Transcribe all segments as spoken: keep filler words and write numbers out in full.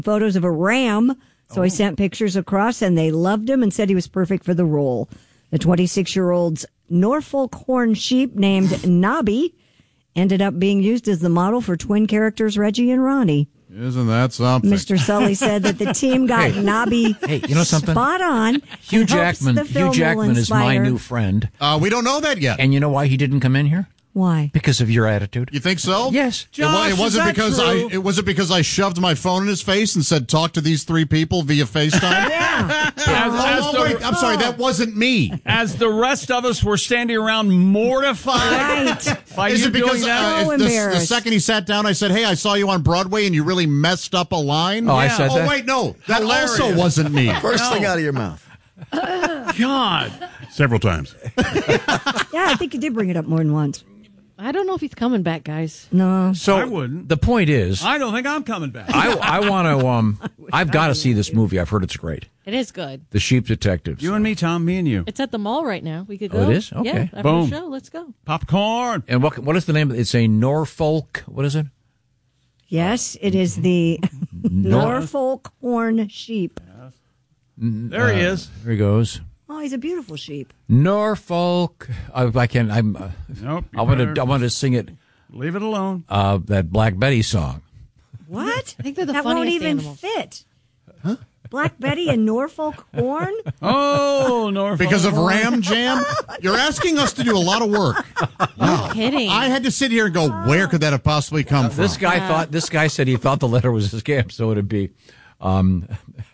photos of a ram. So oh. he sent pictures across, and they loved him and said he was perfect for the role. The twenty-six-year-old's Norfolk horn sheep named Nobby ended up being used as the model for twin characters Reggie and Ronnie. Isn't that something? Mister Sully said that the team got hey, Nobby hey, you know something? spot on. Hugh Jackman, Hugh Jackman is my new friend. Uh, we don't know that yet. And you know why he didn't come in here? Why? Because of your attitude. You think so? Yes. Josh, it, it wasn't because true? I. It was it because I shoved my phone in his face and said, "Talk to these three people via FaceTime." yeah. As, oh, as oh, the, wait, I'm sorry, that wasn't me. As the rest of us were standing around mortified Right. by Is you it because doing that. uh, So the, the embarrassed. second he sat down, I said, "Hey, I saw you on Broadway, and you really messed up a line." Oh, I said oh that? wait, no, that Hilarious. also wasn't me. First No. thing out of your mouth. God. Several times. Yeah, I think you did bring it up more than once. I don't know if he's coming back, guys. No. So I wouldn't. The point is, I don't think I'm coming back. I, I want to. Um, I've got to see this movie. I've heard it's great. It is good. The Sheep Detectives. You and me, Tom, me and you. It's at the mall right now. We could Oh, go. it is? Okay. Yeah, after Boom. the show, let's go. Popcorn. And what what is the name of it? It's a Norfolk. What is it? Yes, it is the Norfolk horn sheep. There he is. There he goes. Oh, he's a beautiful sheep. Norfolk. I, I can. I'm. Uh, Nope. I want to. I want to sing it. Leave it alone. Uh, that Black Betty song. What? I think they're the that won't funniest even animals. fit. Huh? Black Betty and Norfolk horn? Oh, Norfolk. Because of Ram Jam? You're asking us to do a lot of work. No kidding. I had to sit here and go, where could that have possibly come from? This guy thought. This guy said he thought the letter was a scam, so it'd be. Um,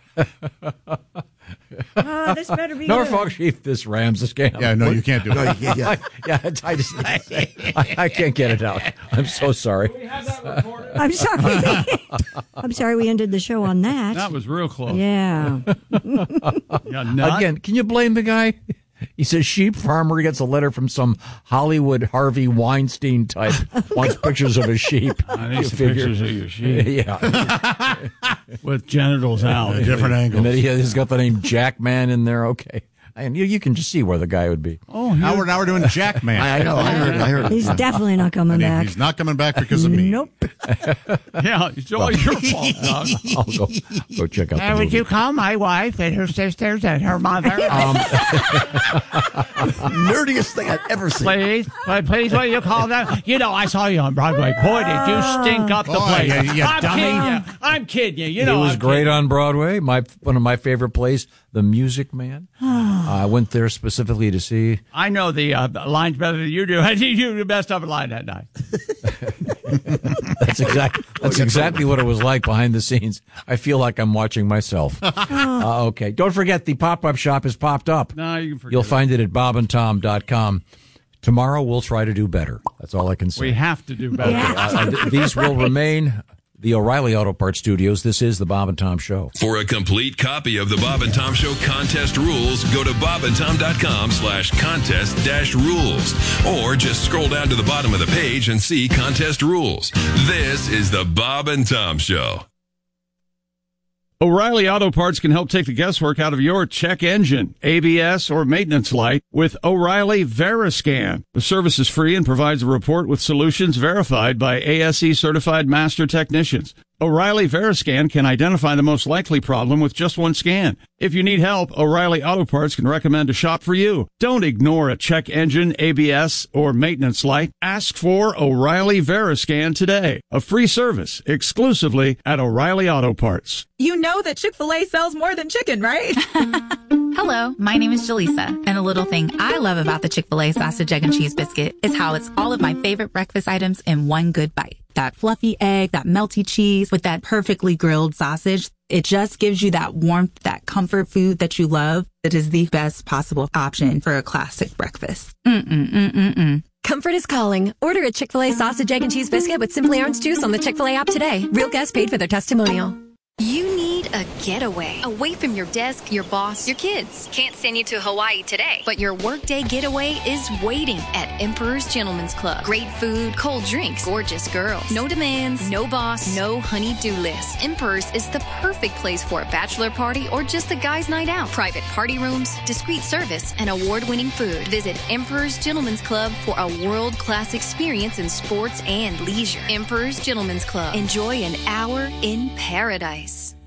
Oh, this better be Norfolk good. sheep. This Ram's a scam. Yeah, no, you can't do No, it. you, yeah. yeah, it's- I just. I, I can't get it out. I'm so sorry. I'm sorry. I'm sorry we ended the show on that. That was real close. Yeah. Yeah, nut. Again, can you blame the guy? He's a sheep farmer. He gets a letter from some Hollywood Harvey Weinstein type. Wants pictures of his sheep. I need You some figure. pictures of your sheep Yeah. with genitals out. Different angles. And then he has got the name Jackman in there. Okay. And you, you can just see where the guy would be. Oh, Now we're, now we're doing Jackman. I, I know. I heard. I heard. He's definitely not coming And he- back. he's not coming back because of me. Nope. yeah, it's all your fault, Doug. I'll go, go check out the would movie. you call my wife and her sisters and her mother? Um, Nerdiest thing I've ever seen. Please, but please, what do you call that? You know, I saw you on Broadway. Boy, did you stink up the Boy, place. you- you I'm dummy. kidding you. I'm kidding you. You he know, was I'm great kidding. on Broadway. My one of my favorite plays, The Music Man. I went there specifically to see. I know the uh, lines better than you do. You messed up a line that night. That's exactly that's exactly what it was like behind the scenes. I feel like I'm watching myself. Uh, okay, don't forget the pop-up shop has popped up. No, you can forget You'll it. find it at bob and tom dot com. Tomorrow we'll try to do better. That's all I can say. We have to do better. Yeah. Uh, uh, th- these will remain the O'Reilly Auto Parts Studios. This is the Bob and Tom Show. For a complete copy of the Bob and Tom Show contest rules, go to bob and tom dot com slash contest dash rules. Or just scroll down to the bottom of the page and see contest rules. This is the Bob and Tom Show. O'Reilly Auto Parts can help take the guesswork out of your check engine, A B S, or maintenance light with O'Reilly Veriscan. The service is free and provides a report with solutions verified by A S E certified master technicians. O'Reilly Veriscan can identify the most likely problem with just one scan. If you need help, O'Reilly Auto Parts can recommend a shop for you. Don't ignore a check engine, A B S, or maintenance light. Ask for O'Reilly Veriscan today. A free service exclusively at O'Reilly Auto Parts. You know that Chick-fil-A sells more than chicken, right? Hello, my name is Jaleesa, and a little thing I love about the Chick-fil-A sausage, egg, and cheese biscuit is how it's all of my favorite breakfast items in one good bite. That fluffy egg, that melty cheese with that perfectly grilled sausage. It just gives you that warmth, that comfort food that you love. It is the best possible option for a classic breakfast. Mm-mm-mm-mm-mm. Comfort is calling. Order a Chick-fil-A sausage, egg, and cheese biscuit with Simply Orange Juice on the Chick-fil-A app today. Real guests paid for their testimonial. You need a getaway. Away from your desk, your boss, your kids. Can't send you to Hawaii today, but your workday getaway is waiting at Emperor's Gentleman's Club. Great food, cold drinks, gorgeous girls. No demands, no boss, no honey-do list. Emperor's is the perfect place for a bachelor party or just a guy's night out. Private party rooms, discreet service, and award-winning food. Visit Emperor's Gentleman's Club for a world-class experience in sports and leisure. Emperor's Gentleman's Club. Enjoy an hour in paradise.